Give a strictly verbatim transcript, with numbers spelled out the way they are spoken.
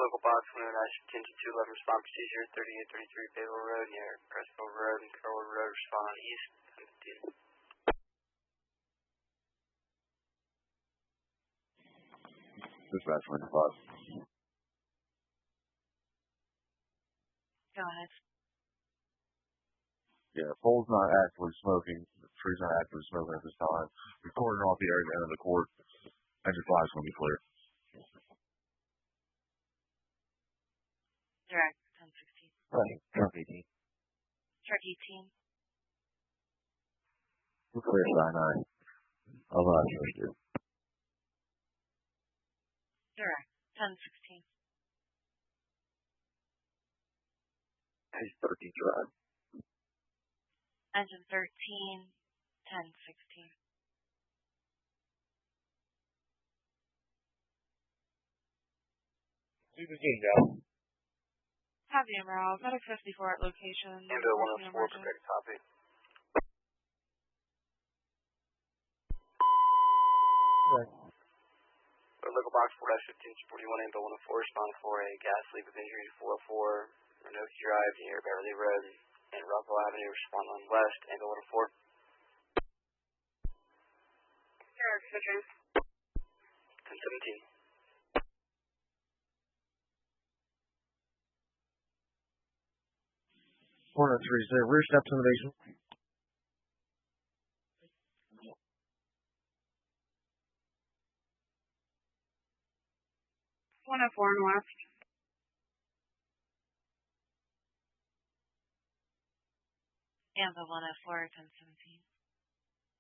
local box one oh nine ten to two eleven respond procedure thirty-eight thirty-three Bayville Road near Crestville Road and Curwood Road respond on east ten fifteen. Dispatch one five. Go ahead. Yeah, pole's not actively smoking. The tree's not actively smoking at this time. We're cordoning off the area to enter the court. Engine five is going to be clear. Direct, ten sixteen. Right, truck eighteen. Truck eighteen. We're clear, sign nine. I'll uh, show you. Direct, ten sixteen. He's thirteen drive. Engine thirteen, ten sixteen. See the game down. Have the Emerald, medic fifty-four at location. Ambo one oh four, protect copy. Right. Local box four fifteen forty-one, Ambo one oh four, respond for a gas leak with injury to four oh four, Renoke Drive near Beverly Road and Rockville Avenue, respond on west, Ambo one oh four. Direct, Citrus. ten seventeen. one oh three, is there rear step intimidation? one oh four and west. And the one oh four, ten seventeen.